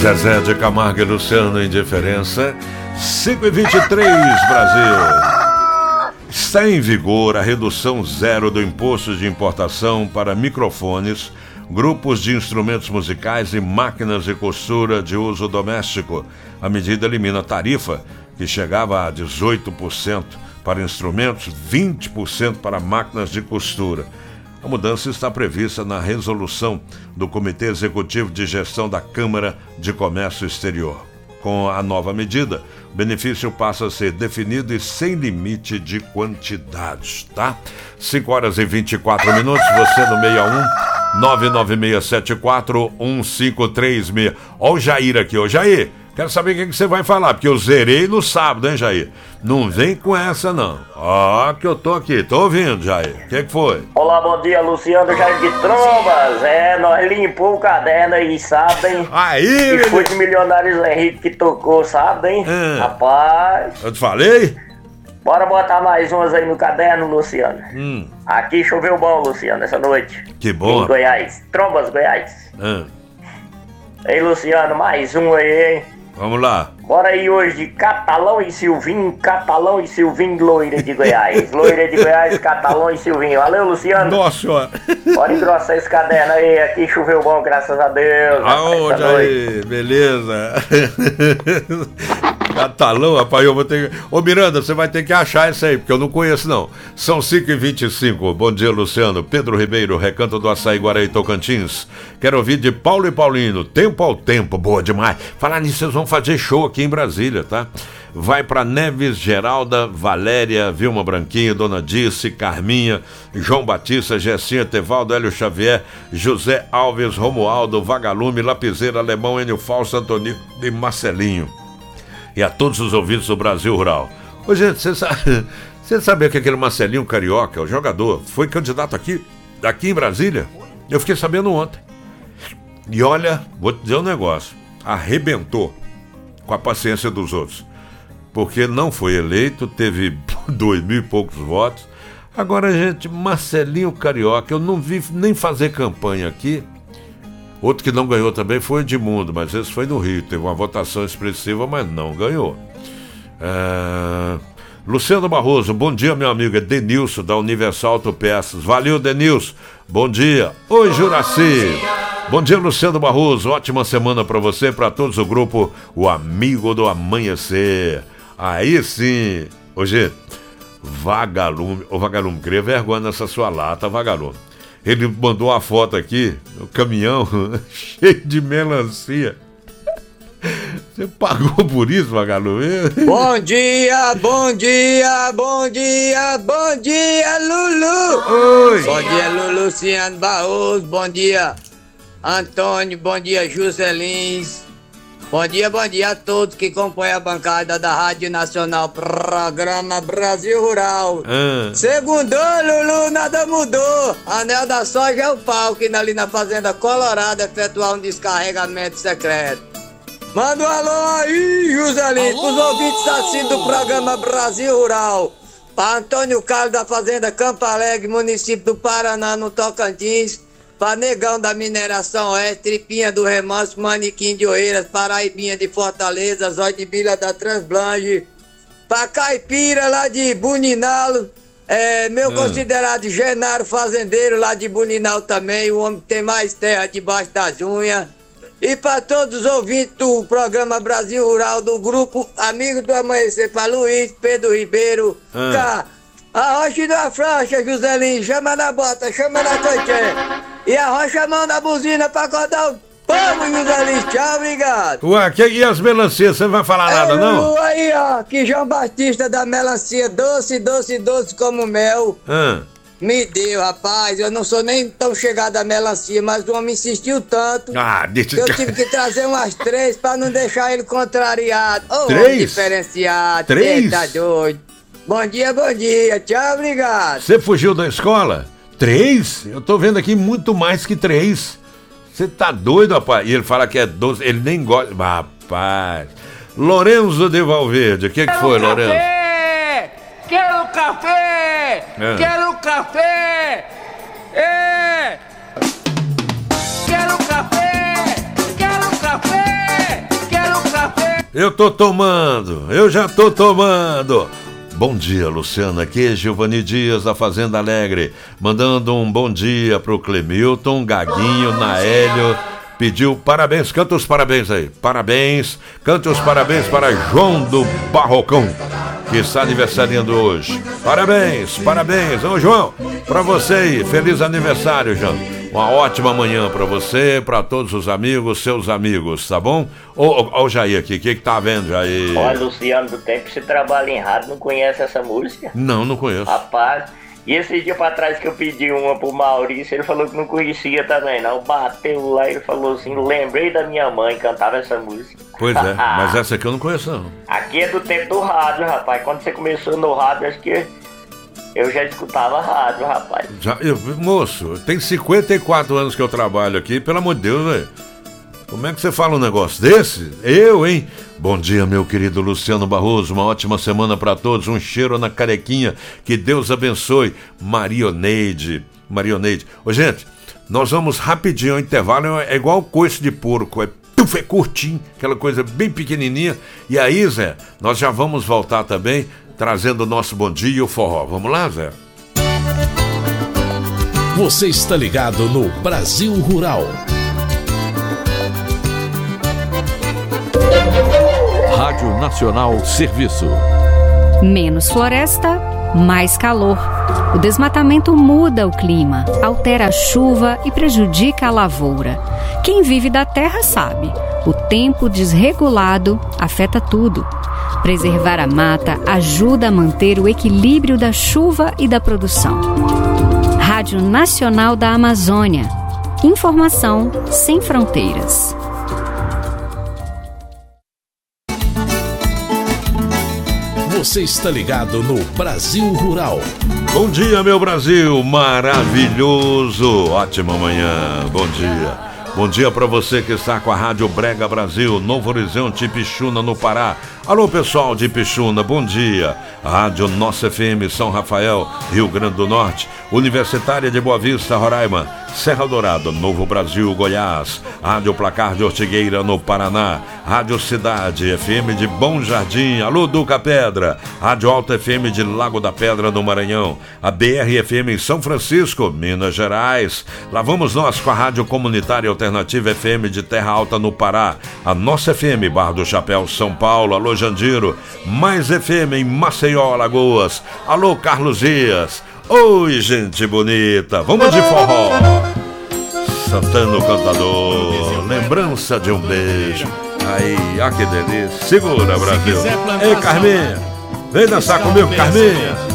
Zezé de Camargo e Luciano, Indiferença. 5h23, Brasil. Está em vigor a redução zero do imposto de importação para microfones, grupos de instrumentos musicais e máquinas de costura de uso doméstico. A medida elimina a tarifa, que chegava a 18% para instrumentos, 20% para máquinas de costura. A mudança está prevista na resolução do Comitê Executivo de Gestão da Câmara de Comércio Exterior. Com a nova medida, o benefício passa a ser definido e sem limite de quantidades, tá? 5h24, você no 61-99674-1536. Ó o Jair aqui, ô Jair, quero saber o que você vai falar, porque eu zerei no sábado, hein, Jair? Não vem com essa, não. Ó, que eu tô aqui, tô ouvindo, Jair. O que foi? Olá, bom dia, Luciano Jair de Trombas. Nós limpou o caderno aí, sábado, hein? Aí, e foi de Milionários Henrique que tocou, sábado, hein? Rapaz. Eu te falei? Bora botar mais umas aí no caderno, Luciano. Aqui choveu bom, Luciano, essa noite. Que bom. Em Goiás. Trombas, Goiás. Ei, Luciano, mais um aí, hein? Vamos lá. Bora aí hoje de Catalão e Silvinho, Loira de Goiás. Loira de Goiás, Catalão e Silvinho. Valeu, Luciano. Nossa senhora. Bora engrossar esse caderno aí. Aqui choveu bom, graças a Deus. Aô, Jair, beleza. Catalão, rapaz, eu vou ter que... Ô Miranda, você vai ter que achar isso aí, porque eu não conheço não. São 5h25, bom dia, Luciano. Pedro Ribeiro, Recanto do Açaí, Guaraí, Tocantins. Quero ouvir de Paulo e Paulino, Tempo ao Tempo, boa demais. Falar nisso, vocês vão fazer show aqui em Brasília, tá? Vai pra Neves, Geralda, Valéria, Vilma Branquinho, Dona Dice, Carminha, João Batista, Gessinha, Tevaldo, Hélio Xavier, José Alves, Romualdo, Vagalume, Lapiseira, Alemão, Enio Falso, Antônio e Marcelinho. E a todos os ouvintes do Brasil Rural. Ô, gente, você sabia que aquele Marcelinho Carioca, o jogador, foi candidato aqui em Brasília? Eu fiquei sabendo ontem. E olha, vou te dizer um negócio. Arrebentou com a paciência dos outros. Porque não foi eleito, teve 2.000 e poucos votos. Agora, gente, Marcelinho Carioca, eu não vi nem fazer campanha aqui. Outro que não ganhou também foi o Edmundo, mas esse foi no Rio. Teve uma votação expressiva, mas não ganhou. Luciano Barroso, bom dia, meu amigo. É Denilson, da Universal Autopeças. Valeu, Denilson. Bom dia. Oi, Juraci. Bom dia, Luciano Barroso. Ótima semana para você, para todos o grupo O Amigo do Amanhecer. Aí sim. Ô, gente, Vagalume. Ô, Vagalume, cria vergonha nessa sua lata, Vagalume. Ele mandou uma foto aqui, o caminhão cheio de melancia. Você pagou por isso, Vagalume? Bom dia, bom dia, bom dia, bom dia, Lulu! Oi! Bom dia, Lulu, Luciano Barroso, bom dia, Antônio, bom dia, Juscelins. Bom dia a todos que compõem a bancada da Rádio Nacional, programa Brasil Rural. Segundou, Lulu, nada mudou. Anel da Soja é o pau que ali na Fazenda Colorado efetuar um descarregamento secreto. Manda um alô aí, Juscelino, pros ouvintes assim do programa Brasil Rural. Para Antônio Carlos da Fazenda Campo Alegre, município do Paraná, no Tocantins. Pra Negão da Mineração Oeste, Tripinha do Remanso, Manequim de Oeiras, Paraibinha de Fortaleza, Zóio de Bilha da Transblanche. Pra Caipira lá de Buninal, meu considerado Genaro Fazendeiro lá de Buninal também, o homem que tem mais terra debaixo das unhas. E pra todos os ouvintes do programa Brasil Rural, do grupo Amigo do Amanhecer, pra Luiz, Pedro Ribeiro, a Rocha da Francha, Juscelino, chama na bota, chama na cantinha. E a Rocha mão na buzina pra acordar o povo, Juscelino. Tchau, obrigado. Ué, e as melancias, você não vai falar nada, não? Aí, ó, que João Batista da melancia doce, doce, doce como mel. Me deu, rapaz, eu não sou nem tão chegado à melancia, mas o homem insistiu tanto que eu tive que trazer umas 3 pra não deixar ele contrariado. Ô, 3? Diferenciado, 3? Tá doido. Bom dia, tchau, obrigado. Você fugiu da escola? 3? Eu tô vendo aqui muito mais que 3. Você tá doido, rapaz? E ele fala que é doce, ele nem gosta. Rapaz. Lorenzo de Valverde, o que foi, Lorenzo? Quero café! Quero café! Quero café! Quero café! Eu já tô tomando. Bom dia, Luciana. Aqui é Giovanni Dias, da Fazenda Alegre, mandando um bom dia pro Clemilton, Gaguinho, Naélio. Pediu parabéns, canta os parabéns aí. Parabéns, canta os parabéns para João do Barrocão, que está aniversariando hoje. Parabéns. Ô, João, pra você aí, feliz aniversário, João. Uma ótima manhã pra você, pra todos os amigos, seus amigos, tá bom? Ó o Jair aqui, o que tá vendo, Jair? Olha, Luciano do Tempo, você trabalha em rádio, não conhece essa música? Não conheço. Rapaz, e esse dia pra trás que eu pedi uma pro Maurício, ele falou que não conhecia também, não. Bateu lá e ele falou assim, lembrei da minha mãe, cantava essa música. Pois é, mas essa aqui eu não conheço, não. Aqui é do tempo do rádio, rapaz. Quando você começou no rádio, acho que eu já escutava rádio, rapaz. Moço, tem 54 anos que eu trabalho aqui, pelo amor de Deus, velho. Como é que você fala um negócio desse? Eu, hein? Bom dia, meu querido Luciano Barroso. Uma ótima semana pra todos. Um cheiro na carequinha. Que Deus abençoe. Marioneide. Ô, gente, nós vamos rapidinho ao intervalo. É igual coice de porco. É curtinho, aquela coisa bem pequenininha. E aí, Zé, nós já vamos voltar também, trazendo o nosso bom dia e o forró. Vamos lá, Zé? Você está ligado no Brasil Rural. Rádio Nacional Serviço. Menos floresta, mais calor. O desmatamento muda o clima, altera a chuva e prejudica a lavoura. Quem vive da terra sabe, o tempo desregulado afeta tudo. Preservar a mata ajuda a manter o equilíbrio da chuva e da produção. Rádio Nacional da Amazônia. Informação sem fronteiras. Você está ligado no Brasil Rural. Bom dia, meu Brasil, maravilhoso, ótima manhã, bom dia. Bom dia para você que está com a Rádio Brega Brasil, Novo Horizonte, Ipixuna, no Pará. Alô, pessoal de Ipixuna, bom dia. Rádio Nossa FM, São Rafael, Rio Grande do Norte. Universitária de Boa Vista, Roraima. Serra Dourado, Novo Brasil, Goiás. Rádio Placar de Ortigueira, no Paraná. Rádio Cidade FM de Bom Jardim. Alô, Duca Pedra. Rádio Alta FM de Lago da Pedra, no Maranhão. A BR FM em São Francisco, Minas Gerais. Lá vamos nós com a Rádio Comunitária Alternativa FM de Terra Alta, no Pará. A Nossa FM, Barra do Chapéu, São Paulo. Alô, Jandiro. Mais FM em Maceió, Alagoas. Alô, Carlos Dias. Oi, gente bonita. Vamos de forró. Santana Cantador, lembrança de um beijo. Aí, ó que delícia. Segura, Brasil. Ei, Carminha, vem dançar comigo, Carminha.